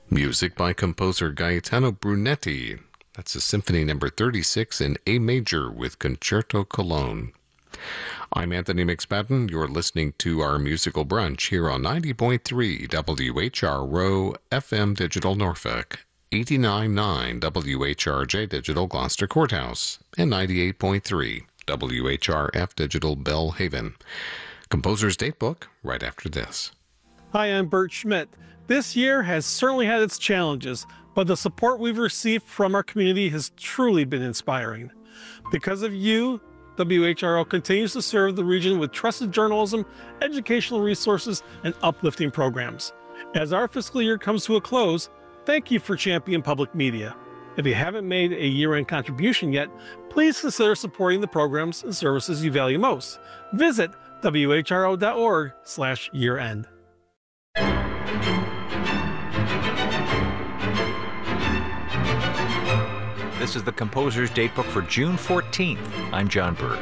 Music by composer Gaetano Brunetti. That's a Symphony No. 36 in A major with Concerto Cologne. I'm Anthony McSpadden. You're listening to our musical brunch here on 90.3 WHRO FM Digital Norfolk, 89.9 WHRJ Digital Gloucester Courthouse, and 98.3 WHRF Digital Bellhaven. Composer's Datebook right after this. Hi, I'm Bert Schmidt. This year has certainly had its challenges, but the support we've received from our community has truly been inspiring. Because of you, WHRO continues to serve the region with trusted journalism, educational resources, and uplifting programs. As our fiscal year comes to a close, thank you for championing public media. If you haven't made a year-end contribution yet, please consider supporting the programs and services you value most. Visit whro.org/year-end. This is the Composer's Datebook for June 14th. I'm John Burge.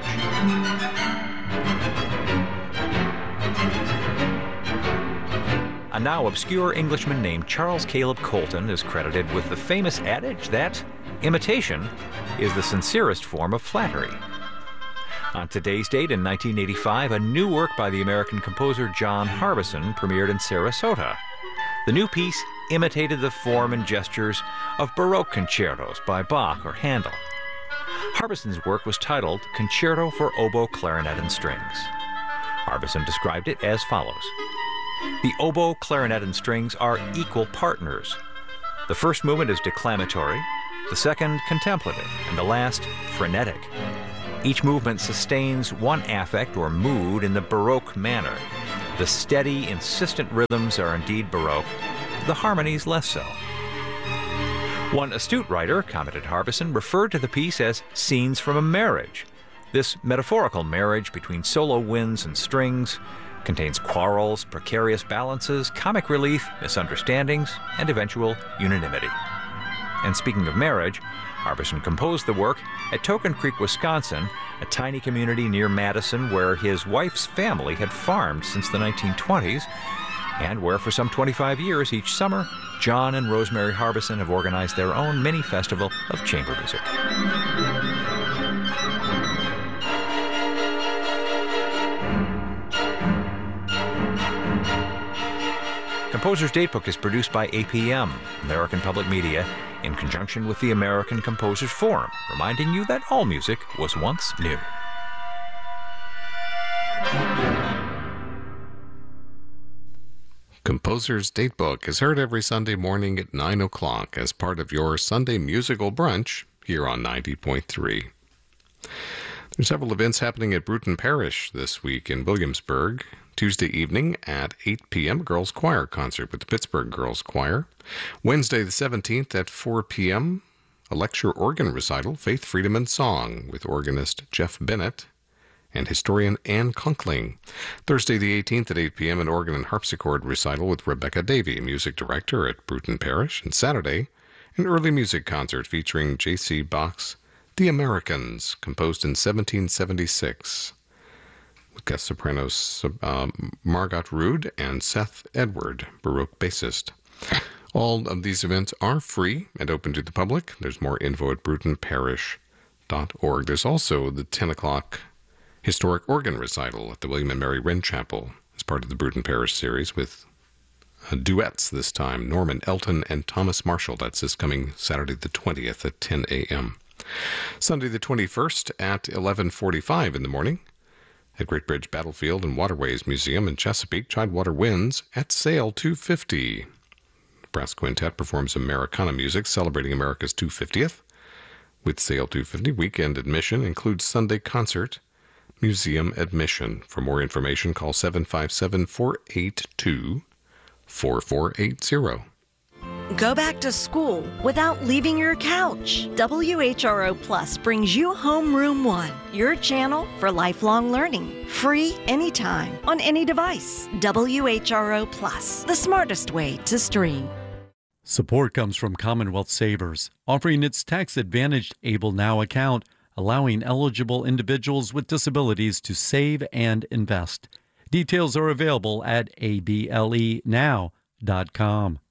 A now obscure Englishman named Charles Caleb Colton is credited with the famous adage that imitation is the sincerest form of flattery. On today's date in 1985, a new work by the American composer John Harbison premiered in Sarasota. The new piece imitated the form and gestures of Baroque concertos by Bach or Handel. Harbison's work was titled Concerto for Oboe, Clarinet, and Strings. Harbison described it as follows. The oboe, clarinet, and strings are equal partners. The first movement is declamatory, the second contemplative, and the last frenetic. Each movement sustains one affect or mood in the Baroque manner. The steady, insistent rhythms are indeed Baroque, the harmonies less so. One astute writer, commented Harbison, referred to the piece as scenes from a marriage. This metaphorical marriage between solo winds and strings contains quarrels, precarious balances, comic relief, misunderstandings, and eventual unanimity. And speaking of marriage, Harbison composed the work at Token Creek, Wisconsin, a tiny community near Madison where his wife's family had farmed since the 1920s, and where for some 25 years each summer, John and Rosemary Harbison have organized their own mini festival of chamber music. Composer's Datebook is produced by APM, American Public Media, in conjunction with the American Composers Forum, reminding you that all music was once new. Composer's Datebook is heard every Sunday morning at 9 o'clock as part of your Sunday musical brunch here on 90.3. There's several events happening at Bruton Parish this week in Williamsburg. Tuesday evening at 8 p.m., Girls Choir concert with the Pittsburgh Girls Choir. Wednesday the 17th at 4 p.m., a lecture organ recital, Faith, Freedom, and Song, with organist Jeff Bennett and historian Ann Conkling. Thursday the 18th at 8 p.m., an organ and harpsichord recital with Rebecca Davey, music director at Bruton Parish. And Saturday, an early music concert featuring J.C. Bach's The Americans, composed in 1776. With guest sopranos Margot Rood and Seth Edward, Baroque bassist. All of these events are free and open to the public. There's more info at brutonparish.org. There's also the 10 o'clock historic organ recital at the William and Mary Wren Chapel as part of the Bruton Parish series with duets this time, Norman Elton and Thomas Marshall. That's this coming Saturday the 20th at 10 a.m. Sunday the 21st at 11:45 in the morning. At Great Bridge Battlefield and Waterways Museum in Chesapeake, Tidewater Winds at Sail 250. Brass Quintet performs Americana music celebrating America's 250th. With Sail 250, weekend admission includes Sunday concert, museum admission. For more information, call 757-482-4480. Go back to school without leaving your couch. WHRO Plus brings you Homeroom One, your channel for lifelong learning. Free anytime, on any device. WHRO Plus, the smartest way to stream. Support comes from Commonwealth Savers, offering its tax-advantaged Able Now account, allowing eligible individuals with disabilities to save and invest. Details are available at ableNow.com.